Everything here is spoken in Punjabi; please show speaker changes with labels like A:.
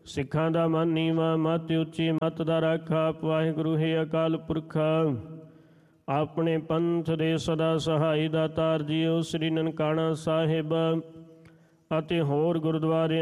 A: ਸਿੱਖਾਂ ਦਾ ਮਨ ਨੀਵਾਂ, ਮਤ ਉੱਚੀ, ਮਤ ਦਾ ਰਾਖਾ। ਵਾਹਿਗੁਰੂ ਹੈ ਅਕਾਲ ਪੁਰਖ, ਆਪਣੇ ਪੰਥ ਦੇ ਸਦਾ ਸਹਾਈ ਦਾਤਾਰ ਜੀਓ। ਸ੍ਰੀ ਨਨਕਾਣਾ ਸਾਹਿਬ ਅਤੇ ਹੋਰ ਗੁਰਦੁਆਰਿਆਂ